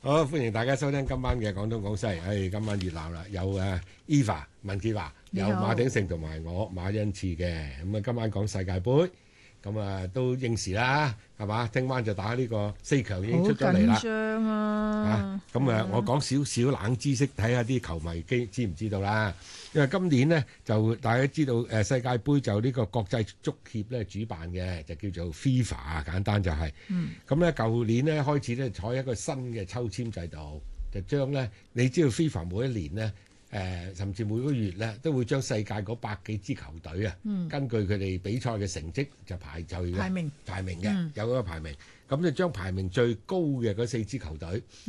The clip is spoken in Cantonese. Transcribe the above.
好，歡迎大家收聽今晚嘅廣東廣西。今晚熱鬧啦，有Eva 文潔華，有馬鼎盛同埋我馬恩賜嘅。咁啊，今晚講世界盃，咁啊都應時啦，係嘛？聽晚就打呢個4強已經出咗嚟啦。 好緊張啊！ 我講少少冷知識，睇下啲球迷知唔知道啦。因為今年呢，就大家知道世界盃就呢個國際足協咧主辦嘅，就叫做 FIFA 啊，簡單就係。咁咧舊年呢開始咧採一個新嘅抽籤制度，就將咧你知道 FIFA 每一年呢，甚至每個月咧都會將世界嗰百幾支球隊啊，根據佢哋比賽嘅成績就排序嘅排名嘅，有嗰個排名。咁就將排名最高嘅嗰4支球隊。